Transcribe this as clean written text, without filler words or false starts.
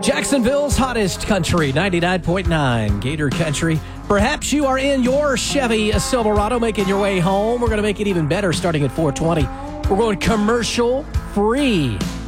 Jacksonville's hottest country, 99.9 Gator Country. Perhaps you are in your Chevy Silverado making your way home. We're going to make it even better starting at 4:20. We're going commercial free.